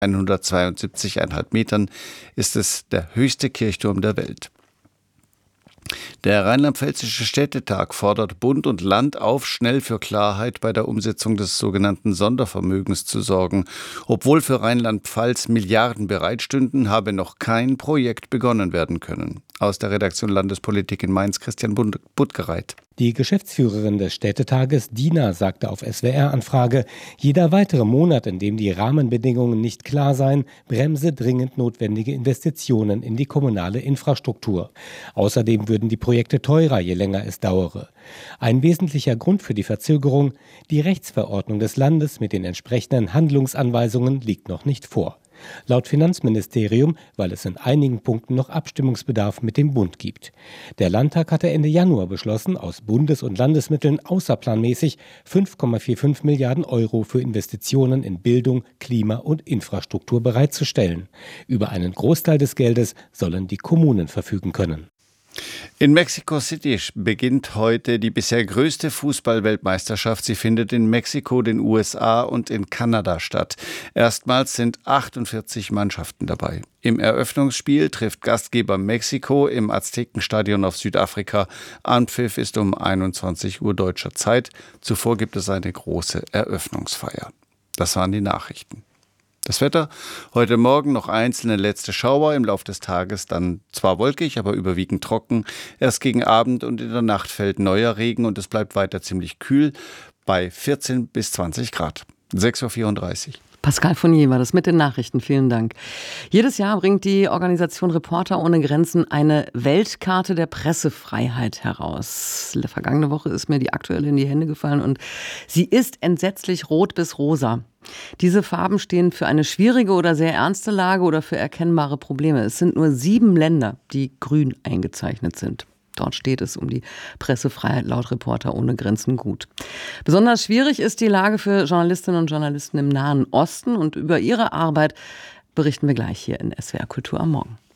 172,5 Metern ist es der höchste Kirchturm der Welt. Der Rheinland-Pfälzische Städtetag fordert Bund und Land auf, schnell für Klarheit bei der Umsetzung des sogenannten Sondervermögens zu sorgen. Obwohl für Rheinland-Pfalz Milliarden bereitstünden, habe noch kein Projekt begonnen werden können. Aus der Redaktion Landespolitik in Mainz, Christian Buttgereit. Die Geschäftsführerin des Städtetages, Dina, sagte auf SWR-Anfrage, jeder weitere Monat, in dem die Rahmenbedingungen nicht klar seien, bremse dringend notwendige Investitionen in die kommunale Infrastruktur. Außerdem würden die Projekte teurer, je länger es dauere. Ein wesentlicher Grund für die Verzögerung, die Rechtsverordnung des Landes mit den entsprechenden Handlungsanweisungen liegt noch nicht vor. Laut Finanzministerium, weil es in einigen Punkten noch Abstimmungsbedarf mit dem Bund gibt. Der Landtag hatte Ende Januar beschlossen, aus Bundes- und Landesmitteln außerplanmäßig 5,45 Milliarden Euro für Investitionen in Bildung, Klima und Infrastruktur bereitzustellen. Über einen Großteil des Geldes sollen die Kommunen verfügen können. In Mexico City beginnt heute die bisher größte Fußball-Weltmeisterschaft. Sie findet in Mexiko, den USA und in Kanada statt. Erstmals sind 48 Mannschaften dabei. Im Eröffnungsspiel trifft Gastgeber Mexiko im Aztekenstadion auf Südafrika. Anpfiff ist um 21 Uhr deutscher Zeit. Zuvor gibt es eine große Eröffnungsfeier. Das waren die Nachrichten. Das Wetter, heute Morgen noch einzelne letzte Schauer, im Laufe des Tages dann zwar wolkig, aber überwiegend trocken. Erst gegen Abend und in der Nacht fällt neuer Regen und es bleibt weiter ziemlich kühl bei 14 bis 20 Grad. 6.34 Uhr. Pascal Fournier war das mit den Nachrichten. Vielen Dank. Jedes Jahr bringt die Organisation Reporter ohne Grenzen eine Weltkarte der Pressefreiheit heraus. Vergangene Woche ist mir die aktuelle in die Hände gefallen und sie ist entsetzlich rot bis rosa. Diese Farben stehen für eine schwierige oder sehr ernste Lage oder für erkennbare Probleme. Es sind nur 7 Länder, die grün eingezeichnet sind. Dort steht es um die Pressefreiheit laut Reporter ohne Grenzen gut. Besonders schwierig ist die Lage für Journalistinnen und Journalisten im Nahen Osten und über ihre Arbeit berichten wir gleich hier in SWR Kultur am Morgen.